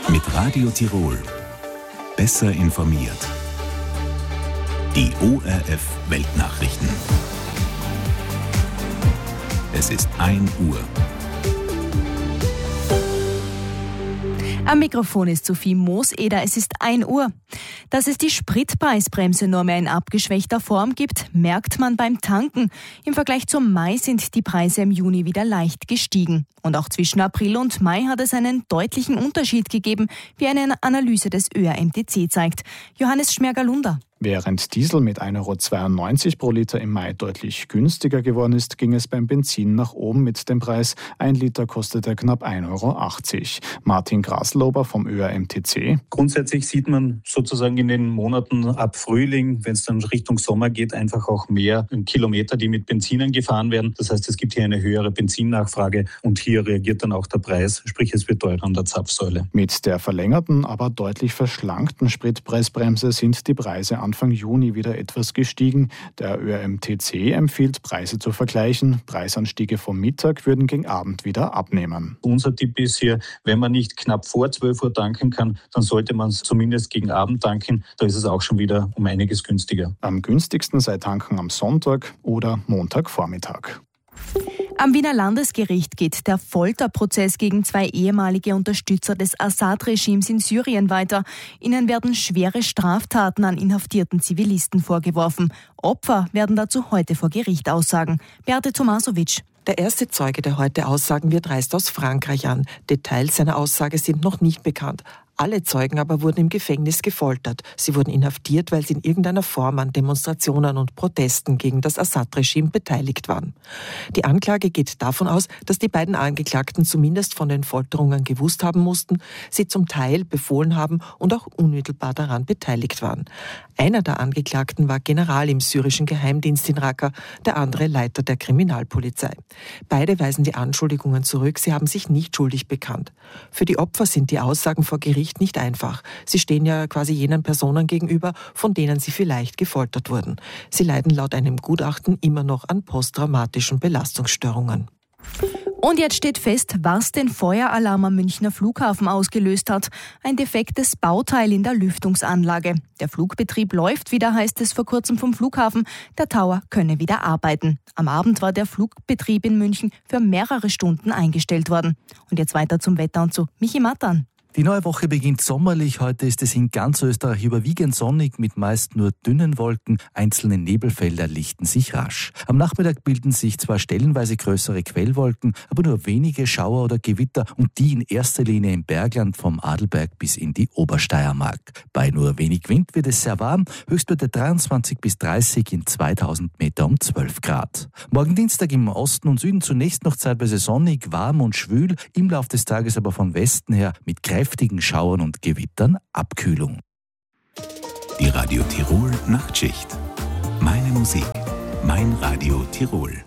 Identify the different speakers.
Speaker 1: Mit Radio Tirol. Besser informiert. Die ORF Weltnachrichten. Es ist 1 Uhr.
Speaker 2: Am Mikrofon ist Sophie Mooseder. Es ist 1 Uhr. Dass es die Spritpreisbremse nur mehr in abgeschwächter Form gibt, merkt man beim Tanken. Im Vergleich zum Mai sind die Preise im Juni wieder leicht gestiegen. Und auch zwischen April und Mai hat es einen deutlichen Unterschied gegeben, wie eine Analyse des ÖRMTC zeigt. Johannes Schmergalunder.
Speaker 3: Während Diesel mit 1,92 € pro Liter im Mai deutlich günstiger geworden ist, ging es beim Benzin nach oben mit dem Preis. 1 Liter kostete knapp 1,80 €. Martin Graslober vom ÖRMTC.
Speaker 4: Grundsätzlich sieht man sozusagen in den Monaten ab Frühling, wenn es dann Richtung Sommer geht, einfach auch mehr Kilometer, die mit Benzinen gefahren werden. Das heißt, es gibt hier eine höhere Benzinnachfrage und hier reagiert dann auch der Preis, sprich es wird teurer an der Zapfsäule.
Speaker 3: Mit der verlängerten, aber deutlich verschlankten Spritpreisbremse sind die Preise Anfang Juni wieder etwas gestiegen. Der ÖRMTC empfiehlt, Preise zu vergleichen. Preisanstiege vom Mittag würden gegen Abend wieder abnehmen.
Speaker 4: Unser Tipp ist hier, wenn man nicht knapp vor 12 Uhr tanken kann, dann sollte man es zumindest gegen Abend tanken. Da ist es auch schon wieder um einiges günstiger.
Speaker 3: Am günstigsten sei tanken am Sonntag oder Montagvormittag.
Speaker 2: Am Wiener Landesgericht geht der Folterprozess gegen 2 ehemalige Unterstützer des Assad-Regimes in Syrien weiter. Ihnen werden schwere Straftaten an inhaftierten Zivilisten vorgeworfen. Opfer werden dazu heute vor Gericht aussagen. Beate Tomasovic.
Speaker 5: Der erste Zeuge, der heute aussagen wird, reist aus Frankreich an. Details seiner Aussage sind noch nicht bekannt. Alle Zeugen aber wurden im Gefängnis gefoltert. Sie wurden inhaftiert, weil sie in irgendeiner Form an Demonstrationen und Protesten gegen das Assad-Regime beteiligt waren. Die Anklage geht davon aus, dass die beiden Angeklagten zumindest von den Folterungen gewusst haben mussten, sie zum Teil befohlen haben und auch unmittelbar daran beteiligt waren. Einer der Angeklagten war General im syrischen Geheimdienst in Raqqa, der andere Leiter der Kriminalpolizei. Beide weisen die Anschuldigungen zurück, sie haben sich nicht schuldig bekannt. Für die Opfer sind die Aussagen vor Gericht nicht einfach. Sie stehen ja quasi jenen Personen gegenüber, von denen sie vielleicht gefoltert wurden. Sie leiden laut einem Gutachten immer noch an posttraumatischen Belastungsstörungen.
Speaker 2: Und jetzt steht fest, was den Feueralarm am Münchner Flughafen ausgelöst hat. Ein defektes Bauteil in der Lüftungsanlage. Der Flugbetrieb läuft wieder, heißt es vor kurzem vom Flughafen. Der Tower könne wieder arbeiten. Am Abend war der Flugbetrieb in München für mehrere Stunden eingestellt worden. Und jetzt weiter zum Wetter und zu Michi Mattan.
Speaker 6: Die neue Woche beginnt sommerlich. Heute ist es in ganz Österreich überwiegend sonnig mit meist nur dünnen Wolken. Einzelne Nebelfelder lichten sich rasch. Am Nachmittag bilden sich zwar stellenweise größere Quellwolken, aber nur wenige Schauer oder Gewitter und die in erster Linie im Bergland vom Adelberg bis in die Obersteiermark. Bei nur wenig Wind wird es sehr warm, Höchstwerte 23 bis 30, in 2000 Meter um 12 Grad. Morgen Dienstag im Osten und Süden zunächst noch zeitweise sonnig, warm und schwül, im Laufe des Tages aber von Westen her mit kräftigen Schauern und Gewittern Abkühlung.
Speaker 1: Die Radio Tirol Nachtschicht. Meine Musik, mein Radio Tirol.